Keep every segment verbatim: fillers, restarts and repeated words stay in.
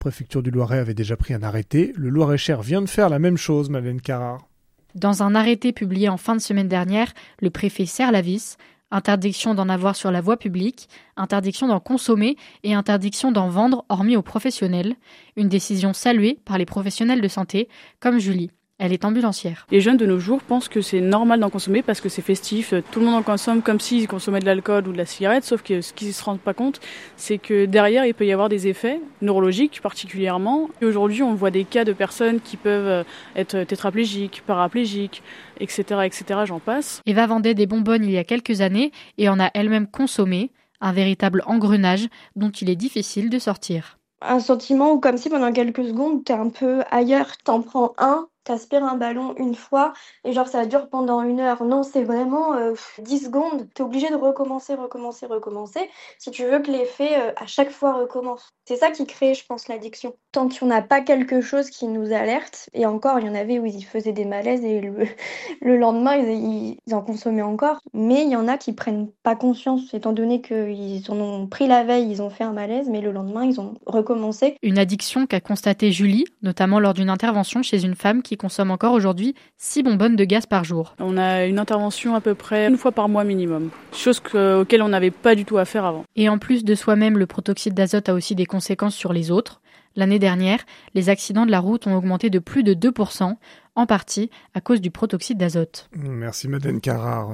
préfecture du Loiret avait déjà pris un arrêté. Le Loir-et-Cher vient de faire la même chose, Madeleine Carrard. Dans un arrêté publié en fin de semaine dernière, le préfet serre la vis. Interdiction d'en avoir sur la voie publique, interdiction d'en consommer et interdiction d'en vendre hormis aux professionnels. Une décision saluée par les professionnels de santé, comme Julie. Elle est ambulancière. Les jeunes de nos jours pensent que c'est normal d'en consommer parce que c'est festif. Tout le monde en consomme comme s'ils consommaient de l'alcool ou de la cigarette, sauf que ce qu'ils ne se rendent pas compte, c'est que derrière, il peut y avoir des effets neurologiques particulièrement. Et aujourd'hui, on voit des cas de personnes qui peuvent être tétraplégiques, paraplégiques, et cetera, et cetera, j'en passe. Eva vendait des bonbonnes il y a quelques années et en a elle-même consommé, un véritable engrenage dont il est difficile de sortir. Un sentiment où comme si pendant quelques secondes, t'es un peu ailleurs, t'en prends un, t'aspires un ballon une fois et genre ça dure pendant une heure. Non, c'est vraiment euh, dix secondes. T'es obligé de recommencer, recommencer, recommencer si tu veux que l'effet euh, à chaque fois recommence. C'est ça qui crée, je pense, l'addiction. Tant qu'on n'a pas quelque chose qui nous alerte, et encore, il y en avait où ils faisaient des malaises et le, le lendemain, ils, ils en consommaient encore. Mais il y en a qui prennent pas conscience, étant donné qu'ils en ont pris la veille, ils ont fait un malaise, mais le lendemain, ils ont recommencé. Une addiction qu'a constatée Julie, notamment lors d'une intervention chez une femme qui consomme encore aujourd'hui six bonbonnes de gaz par jour. On a une intervention à peu près une fois par mois minimum, chose que, auquel on n'avait pas du tout affaire avant. Et en plus de soi-même, le protoxyde d'azote a aussi des conséquences sur les autres. L'année dernière, les accidents de la route ont augmenté de plus de deux pour cent, en partie à cause du protoxyde d'azote. Merci Madeleine Carrard.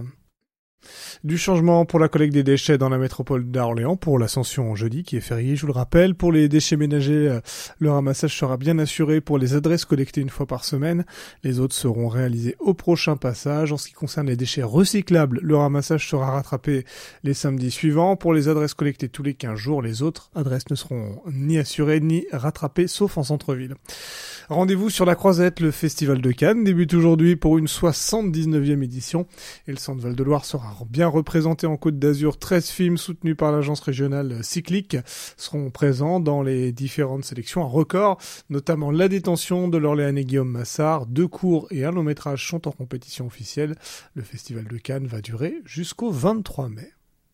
Du changement pour la collecte des déchets dans la métropole d'Orléans pour l'Ascension jeudi qui est férié, je vous le rappelle. Pour les déchets ménagers, le ramassage sera bien assuré pour les adresses collectées une fois par semaine. Les autres seront réalisés au prochain passage. En ce qui concerne les déchets recyclables, le ramassage sera rattrapé les samedis suivants. Pour les adresses collectées tous les quinze jours, les autres adresses ne seront ni assurées ni rattrapées, sauf en centre-ville. Rendez-vous sur la Croisette, le Festival de Cannes débute aujourd'hui pour une soixante-dix-neuvième édition et le Centre Val-de-Loire sera bien représenté en Côte d'Azur. treize films soutenus par l'agence régionale cyclique seront présents dans les différentes sélections. Un record, notamment La détention de l'Orléanais Guillaume Massard. Deux courts et un long métrage sont en compétition officielle. Le Festival de Cannes va durer jusqu'au vingt-trois mai.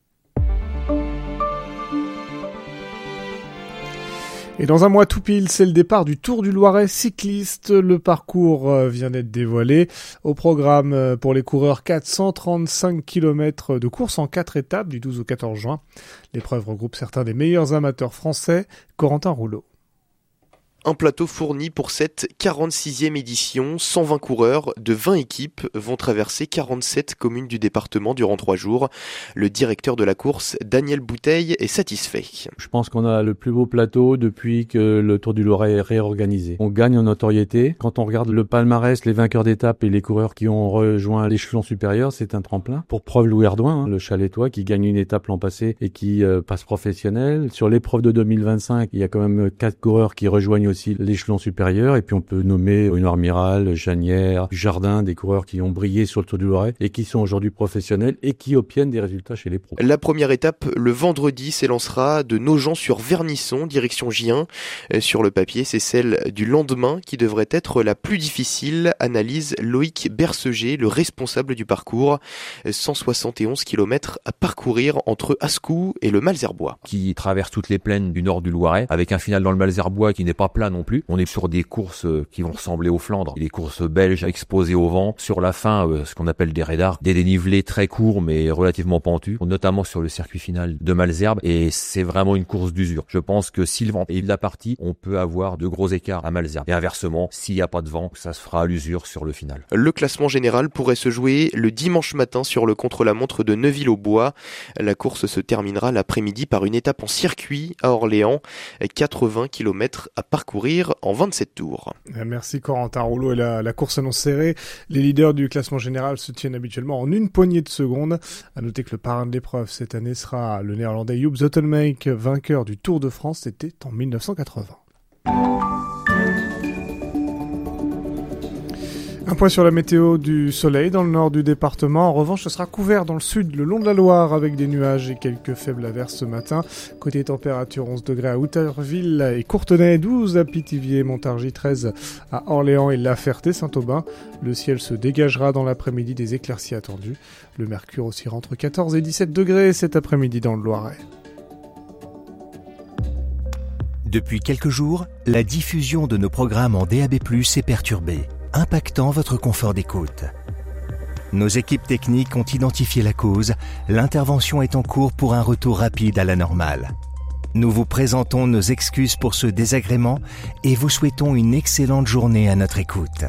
Et dans un mois tout pile, c'est le départ du Tour du Loiret cycliste. Le parcours vient d'être dévoilé. Au programme pour les coureurs, quatre cent trente-cinq kilomètres de course en quatre étapes du douze au quatorze juin. L'épreuve regroupe certains des meilleurs amateurs français. Corentin Rouleau. Un plateau fourni pour cette quarante-sixième édition. cent vingt coureurs de vingt équipes vont traverser quarante-sept communes du département durant trois jours. Le directeur de la course, Daniel Bouteille, est satisfait. Je pense qu'on a le plus beau plateau depuis que le Tour du Loiret est réorganisé. On gagne en notoriété. Quand on regarde le palmarès, les vainqueurs d'étapes et les coureurs qui ont rejoint l'échelon supérieur, c'est un tremplin. Pour preuve, Louis Ardouin, hein, le Chalétois, qui gagne une étape l'an passé et qui euh, passe professionnel. Sur l'épreuve de deux mille vingt-cinq, il y a quand même quatre coureurs qui rejoignent aussi l'échelon supérieur, et puis on peut nommer une Armiral, Janière, Jardin, des coureurs qui ont brillé sur le Tour du Loiret et qui sont aujourd'hui professionnels et qui obtiennent des résultats chez les pros. La première étape, le vendredi, s'élancera de Nogent-sur-Vernisson, direction Gien. Sur le papier, c'est celle du lendemain qui devrait être la plus difficile, analyse Loïc Berceger, le responsable du parcours. cent soixante et onze kilomètres à parcourir entre Ascou et le Malzerbois. Qui traverse toutes les plaines du nord du Loiret, avec un final dans le Malzerbois qui n'est pas plat non plus. On est sur des courses qui vont ressembler aux Flandres, des courses belges exposées au vent. Sur la fin, ce qu'on appelle des radars, des dénivelés très courts mais relativement pentus, notamment sur le circuit final de Malzerbe, et c'est vraiment une course d'usure. Je pense que si le vent est de la partie, on peut avoir de gros écarts à Malzerbe. Et inversement, s'il n'y a pas de vent, ça se fera à l'usure sur le final. Le classement général pourrait se jouer le dimanche matin sur le contre-la-montre de Neuville-aux-Bois. La course se terminera l'après-midi par une étape en circuit à Orléans, quatre-vingts kilomètres à parcourir en vingt-sept tours. Merci Corentin Rouleau. Et la, la course annonce serrée. Les leaders du classement général se tiennent habituellement en une poignée de secondes. À noter que le parrain de l'épreuve cette année sera le néerlandais Joop Zoetemelk, vainqueur du Tour de France. C'était en mille neuf cent quatre-vingts. Un point sur la météo du soleil dans le nord du département. En revanche, ce sera couvert dans le sud, le long de la Loire, avec des nuages et quelques faibles averses ce matin. Côté température, onze degrés à Outerville et Courtenay, douze à Pithiviers, Montargis, treize à Orléans et La Ferté-Saint-Aubin. Le ciel se dégagera dans l'après-midi, des éclaircies attendues. Le mercure oscillera entre quatorze et dix-sept degrés cet après-midi dans le Loiret. Depuis quelques jours, la diffusion de nos programmes en D A B plus, est perturbée, impactant votre confort d'écoute. Nos équipes techniques ont identifié la cause. L'intervention est en cours pour un retour rapide à la normale. Nous vous présentons nos excuses pour ce désagrément et vous souhaitons une excellente journée à notre écoute.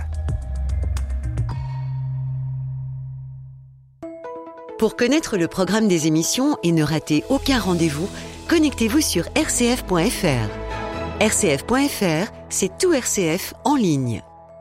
Pour connaître le programme des émissions et ne rater aucun rendez-vous, connectez-vous sur r c f point f r. r c f point f r, c'est tout R C F en ligne.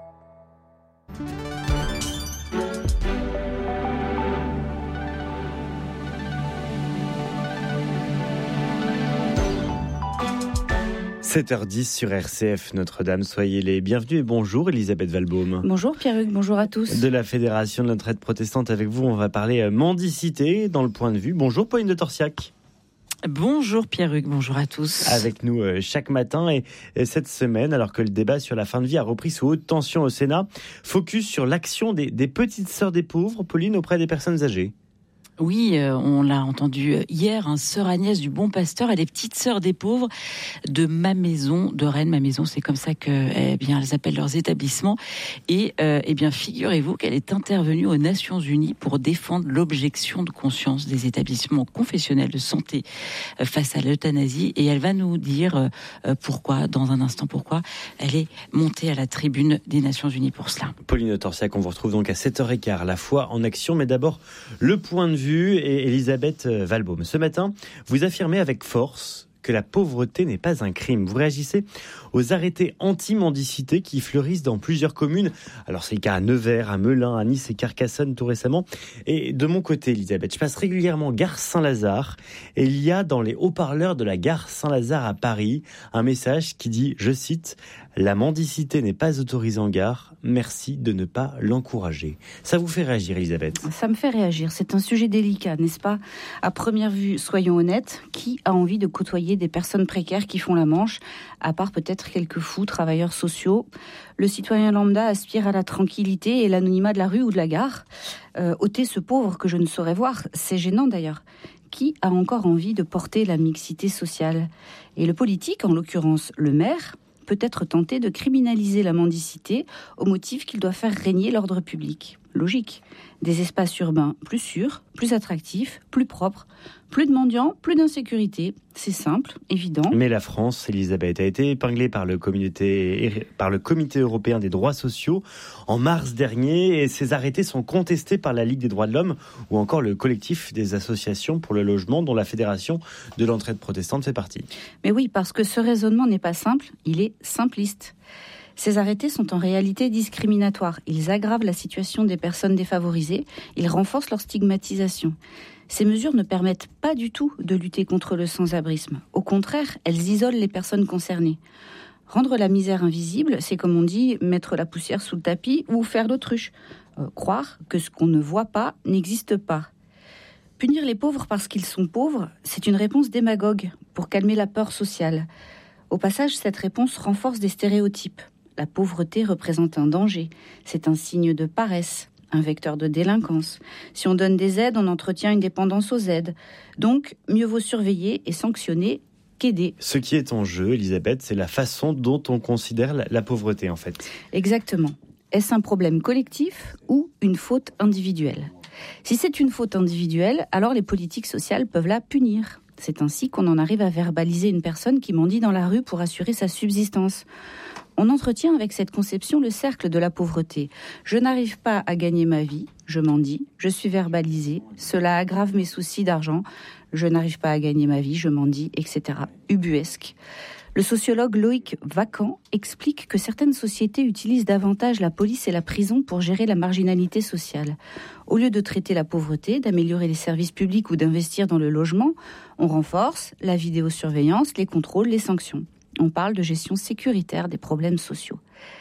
sept heures dix sur R C F Notre-Dame, soyez les bienvenus et bonjour Elisabeth Valbaume. Bonjour Pierre-Hugues, bonjour à tous. De la Fédération de l'entraide protestante avec vous, on va parler mendicité dans le point de vue. Bonjour Pauline de Torsiac. Bonjour Pierre-Hugues, bonjour à tous. Avec nous euh, chaque matin et, et cette semaine, alors que le débat sur la fin de vie a repris sous haute tension au Sénat, focus sur l'action des, des petites sœurs des pauvres, Pauline, auprès des personnes âgées. Oui, euh, on l'a entendu hier, hein, sœur Agnès du Bon Pasteur et les petites sœurs des pauvres de Ma Maison de Rennes. Ma Maison, c'est comme ça que, eh bien, elles appellent leurs établissements. Et euh, eh bien, figurez-vous qu'elle est intervenue aux Nations Unies pour défendre l'objection de conscience des établissements confessionnels de santé euh, face à l'euthanasie. Et elle va nous dire euh, pourquoi, dans un instant, pourquoi elle est montée à la tribune des Nations Unies pour cela. Pauline Torsiac, on vous retrouve donc à sept heures quinze, la foi en action. Mais d'abord, le point de vue et Elisabeth Valbaume. Ce matin, vous affirmez avec force que la pauvreté n'est pas un crime. Vous réagissez aux arrêtés anti-mendicité qui fleurissent dans plusieurs communes. Alors c'est le cas à Nevers, à Melun, à Nice et Carcassonne tout récemment. Et de mon côté, Elisabeth, je passe régulièrement gare Saint-Lazare et il y a dans les haut-parleurs de la gare Saint-Lazare à Paris un message qui dit, je cite, « La mendicité n'est pas autorisée en gare, merci de ne pas l'encourager ». Ça vous fait réagir, Elisabeth ? Ça me fait réagir. C'est un sujet délicat, n'est-ce pas ? À première vue, soyons honnêtes, qui a envie de côtoyer des personnes précaires qui font la manche, à part peut-être quelques fous, travailleurs sociaux. Le citoyen lambda aspire à la tranquillité et l'anonymat de la rue ou de la gare. Euh, ôter ce pauvre que je ne saurais voir, c'est gênant d'ailleurs. Qui a encore envie de porter la mixité sociale ? Et le politique, en l'occurrence le maire, peut être tenté de criminaliser la mendicité au motif qu'il doit faire régner l'ordre public. Logique. Des espaces urbains plus sûrs, plus attractifs, plus propres, plus de mendiants, plus d'insécurité. C'est simple, évident. Mais la France, Elisabeth, a été épinglée par le, communauté, par le Comité européen des droits sociaux en mars dernier et ces arrêtés sont contestés par la Ligue des droits de l'homme ou encore le collectif des associations pour le logement dont la Fédération de l'entraide protestante fait partie. Mais oui, parce que ce raisonnement n'est pas simple, il est simpliste. Ces arrêtés sont en réalité discriminatoires. Ils aggravent la situation des personnes défavorisées, ils renforcent leur stigmatisation. Ces mesures ne permettent pas du tout de lutter contre le sans-abrisme. Au contraire, elles isolent les personnes concernées. Rendre la misère invisible, c'est comme on dit, mettre la poussière sous le tapis ou faire l'autruche. Euh, croire que ce qu'on ne voit pas n'existe pas. Punir les pauvres parce qu'ils sont pauvres, c'est une réponse démagogue pour calmer la peur sociale. Au passage, cette réponse renforce des stéréotypes. La pauvreté représente un danger, c'est un signe de paresse, un vecteur de délinquance. Si on donne des aides, on entretient une dépendance aux aides. Donc, mieux vaut surveiller et sanctionner qu'aider. Ce qui est en jeu, Elisabeth, c'est la façon dont on considère la, la pauvreté, en fait. Exactement. Est-ce un problème collectif ou une faute individuelle ? Si c'est une faute individuelle, alors les politiques sociales peuvent la punir. C'est ainsi qu'on en arrive à verbaliser une personne qui mendie dans la rue pour assurer sa subsistance. On entretient avec cette conception le cercle de la pauvreté. Je n'arrive pas à gagner ma vie, je mendie, je suis verbalisé, cela aggrave mes soucis d'argent, je n'arrive pas à gagner ma vie, je mendie, et cetera. Ubuesque. Le sociologue Loïc Vacan explique que certaines sociétés utilisent davantage la police et la prison pour gérer la marginalité sociale. Au lieu de traiter la pauvreté, d'améliorer les services publics ou d'investir dans le logement, on renforce la vidéosurveillance, les contrôles, les sanctions. On parle de gestion sécuritaire des problèmes sociaux.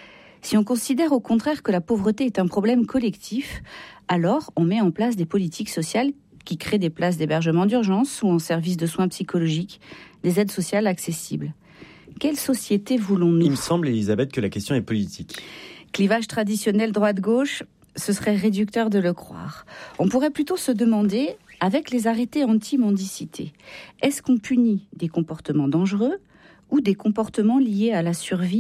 Si on considère au contraire que la pauvreté est un problème collectif, alors on met en place des politiques sociales qui créent des places d'hébergement d'urgence ou en services de soins psychologiques, des aides sociales accessibles. Quelle société voulons-nous ? Il me semble, Elisabeth, que la question est politique. Clivage traditionnel droite-gauche, ce serait réducteur de le croire. On pourrait plutôt se demander, avec les arrêtés anti-mendicité, est-ce qu'on punit des comportements dangereux ? ou des comportements liés à la survie